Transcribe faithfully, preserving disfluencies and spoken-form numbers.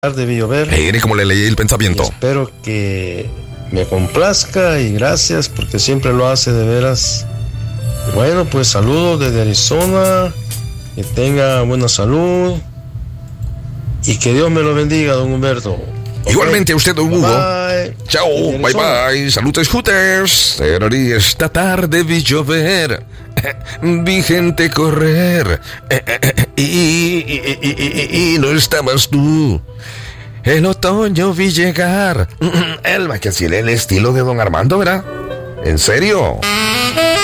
Debí llover. Mire cómo le leí el pensamiento. Espero que me complazca y gracias porque siempre lo hace de veras. Bueno, pues saludos desde Arizona, que tenga buena salud y que Dios me lo bendiga, don Humberto. Igualmente a usted, don Hugo. Bye. Chao, bye bye. Saludos, Hooters. Esta tarde vi llover, vi gente correr y, y, y, y, y no estabas tú. El otoño vi llegar. El que así el estilo de don Armando, ¿verdad? ¿En serio?